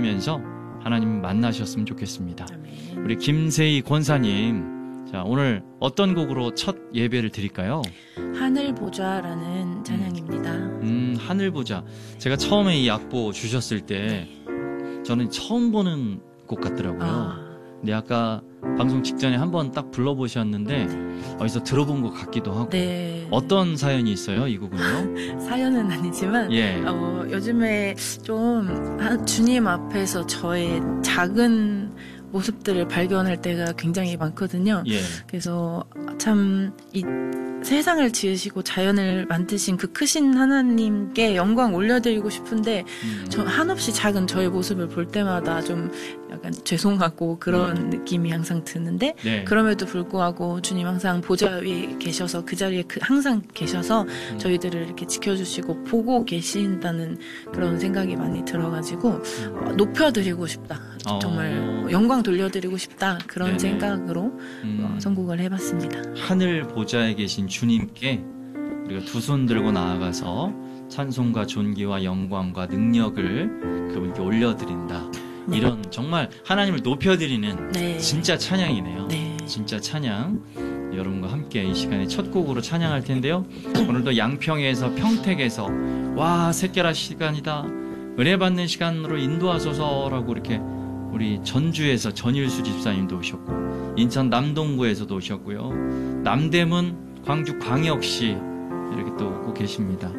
기도하면서 하나님 만나셨으면 좋겠습니다. 아멘. 우리 김세희 권사님, 자, 오늘 어떤 곡으로 첫 예배를 드릴까요? 하늘 보좌라는 찬양입니다. 하늘 보자. 제가 처음에 이 악보 주셨을 때 저는 처음 보는 곡 같더라고요. 근데 아까 방송 직전에 한번 딱 불러보셨는데 어디서 들어본 것 같기도 하고. 네. 어떤 사연이 있어요, 이 곡은요? 사연은 아니지만 예. 요즘에 좀 주님 앞에서 저의 작은 모습들을 발견할 때가 굉장히 많거든요. 예. 그래서 참 이 세상을 지으시고 자연을 만드신 그 크신 하나님께 영광 올려드리고 싶은데 저 한없이 작은 저의 모습을 볼 때마다 좀 약간 죄송하고 그런 느낌이 항상 드는데 네. 그럼에도 불구하고 주님 항상 보좌 위에 계셔서 그 자리에 항상 계셔서 저희들을 이렇게 지켜주시고 보고 계신다는 그런 생각이 많이 들어가지고 높여드리고 싶다. 정말 영광 돌려드리고 싶다. 그런 네네. 생각으로 선곡을 해봤습니다. 하늘 보좌에 계신 주님께 우리가 두 손 들고 나아가서 찬송과 존귀와 영광과 능력을 그분께 올려드린다. 이런 정말 하나님을 높여드리는 네. 진짜 찬양이네요. 네. 진짜 찬양. 여러분과 함께 이 시간에 첫 곡으로 찬양할 텐데요. 오늘도 양평에서 평택에서 와 새끼라 시간이다. 은혜 받는 시간으로 인도하소서라고 이렇게 우리 전주에서 전일수 집사님도 오셨고 인천 남동구에서도 오셨고요. 남대문 광주 광역시 이렇게 또 오고 계십니다.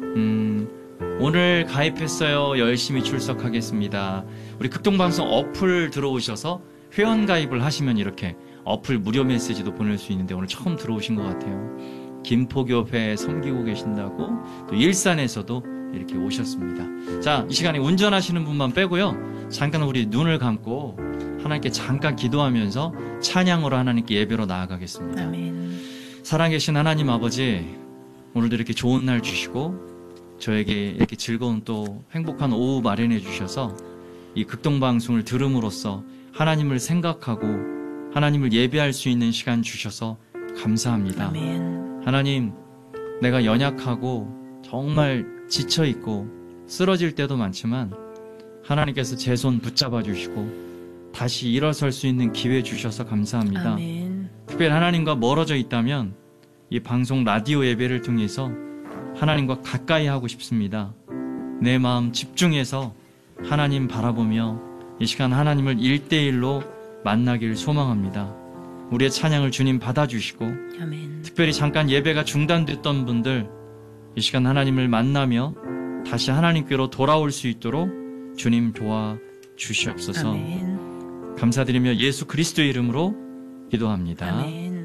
오늘 가입했어요. 열심히 출석하겠습니다. 우리 극동방송 어플 들어오셔서 회원 가입을 하시면 이렇게 어플 무료 메시지도 보낼 수 있는데 오늘 처음 들어오신 것 같아요. 김포교회 섬기고 계신다고 또 일산에서도 이렇게 오셨습니다. 자, 이 시간에 운전하시는 분만 빼고요. 잠깐 우리 눈을 감고 하나님께 잠깐 기도하면서 찬양으로 하나님께 예배로 나아가겠습니다. 아멘. 살아계신 하나님 아버지, 오늘도 이렇게 좋은 날 주시고 저에게 이렇게 즐거운 또 행복한 오후 마련해 주셔서 이 극동방송을 들음으로써 하나님을 생각하고 하나님을 예배할 수 있는 시간 주셔서 감사합니다. 아멘. 하나님, 내가 연약하고 정말 지쳐있고 쓰러질 때도 많지만 하나님께서 제 손 붙잡아 주시고 다시 일어설 수 있는 기회 주셔서 감사합니다. 아멘. 특별히 하나님과 멀어져 있다면 이 방송 라디오 예배를 통해서 하나님과 가까이 하고 싶습니다. 내 마음 집중해서 하나님 바라보며 이 시간 하나님을 1대1로 만나길 소망합니다. 우리의 찬양을 주님 받아주시고 아멘. 특별히 잠깐 예배가 중단됐던 분들 이 시간 하나님을 만나며 다시 하나님께로 돌아올 수 있도록 주님 도와주시옵소서. 아멘. 감사드리며 예수 그리스도의 이름으로 기도합니다. 아멘.